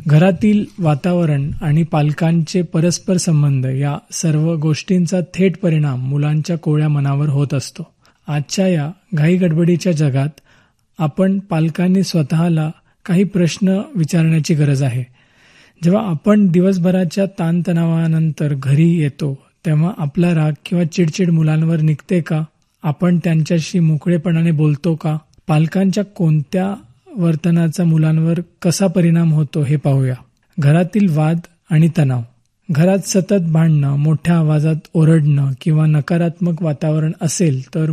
घरातील वातावरण आणि पालकांचे परस्पर संबंध या सर्व गोष्टींचा थेट परिणाम मुलांच्या कोवळ्या मनावर होत असतो. आजच्या या घाईगडबडीच्या जगात आपण पालकांनी स्वतःला काही प्रश्न विचारण्याची गरज आहे. जेव्हा आपण दिवसभराच्या ताणतणावानंतर घरी येतो तेव्हा आपला राग किंवा चिडचिड मुलांवर निघते का? आपण त्यांच्याशी मोकळेपणाने बोलतो का? पालकांच्या कोणत्या वर्तनाचा मुलांवर कसा परिणाम होतो हे पाहूया. घरातील वाद आणि तणाव. घरात सतत भांडणं, मोठ्या आवाजात ओरडणं किंवा नकारात्मक वातावरण असेल तर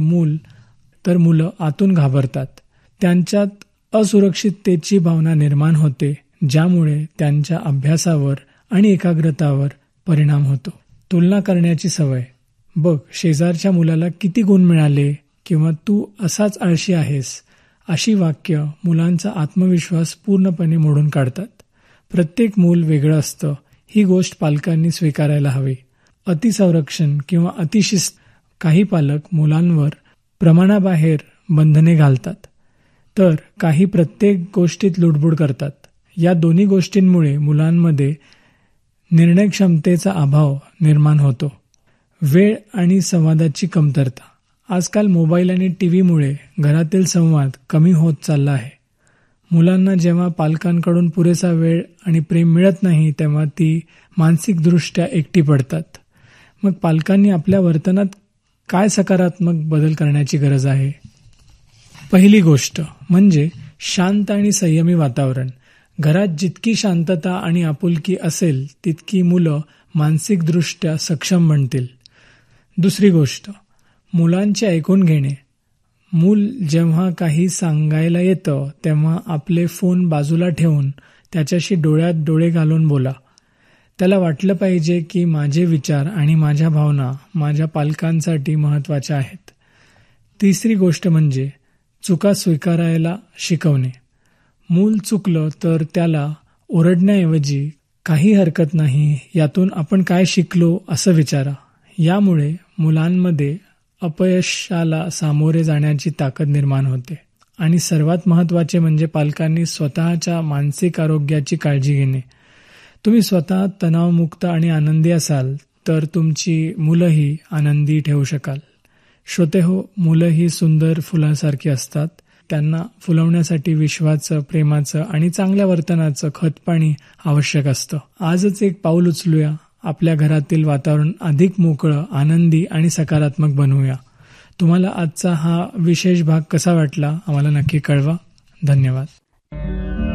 मुलं आतून घाबरतात. त्यांच्यात असुरक्षिततेची भावना निर्माण होते, ज्यामुळे त्यांच्या अभ्यासावर आणि एकाग्रतावर परिणाम होतो. तुलना करण्याची सवय. बघ, शेजारच्या मुलाला किती गुण मिळाले किंवा तू असाच आळशी आहेस, अशी वाक्य मुलांचा आत्मविश्वास पूर्णपणे मोडून काढतात. प्रत्येक मूल वेगळं असतं, ही गोष्ट पालकांनी स्वीकारायला हवी. अतिसंरक्षण किंवा अतिशिस्त. काही पालक मुलांवर प्रमाणाबाहेर बंधने घालतात, तर काही प्रत्येक गोष्टीत लुडबुड करतात. या दोन्ही गोष्टींमुळे मुलांमध्ये निर्णयक्षमतेचा अभाव निर्माण होतो. वेळ आणि संवादाची कमतरता. आजकाल मोबाईल आणि टीव्हीमुळे घरातील संवाद कमी होत चालला आहे. मुलांना जेव्हा पालकांकडून पुरेसा वेळ आणि प्रेम मिळत नाही तेव्हा ती मानसिकदृष्ट्या एकटी पडतात. मग पालकांनी आपल्या वर्तनात काय सकारात्मक बदल करण्याची गरज आहे? पहिली गोष्ट म्हणजे शांत आणि संयमी वातावरण. घरात जितकी शांतता आणि आपुलकी असेल तितकी मुलं मानसिकदृष्ट्या सक्षम बनतील. दुसरी गोष्ट, मुलांचे ऐकून घेणे. मूल जेव्हा काही सांगायला येतं तेव्हा आपले फोन बाजूला ठेवून त्याच्याशी डोळ्यात डोळे घालून बोला. त्याला वाटलं पाहिजे की माझे विचार आणि माझ्या भावना माझ्या पालकांसाठी महत्त्वाच्या आहेत. तिसरी गोष्ट म्हणजे चुका स्वीकारायला शिकवणे. मूल चुकलं तर त्याला ओरडण्याऐवजी काही हरकत नाही, यातून आपण काय शिकलो असं विचारा. यामुळे मुलांमध्ये अपयशाला सामोरे जाण्याची ताकद निर्माण होते. आणि सर्वात महत्त्वाचे म्हणजे पालकांनी स्वतःच्या मानसिक आरोग्याची काळजी घेणे. तुम्ही स्वतः तणावमुक्त आणि आनंदी असाल तर तुमची मुलंही आनंदी ठेवू शकाल. श्रोतेहो, मुलं ही सुंदर फुलांसारखी असतात. त्यांना फुलवण्यासाठी विश्वाचं, प्रेमाचं आणि चांगल्या वर्तनाचं खतपाणी आवश्यक असतं. आजच एक पाऊल उचलूया. आपल्या घरातील वातावरण अधिक मोकळं, आनंदी आणि सकारात्मक बनवूया. तुम्हाला आजचा हा विशेष भाग कसा वाटला आम्हाला नक्की कळवा. धन्यवाद.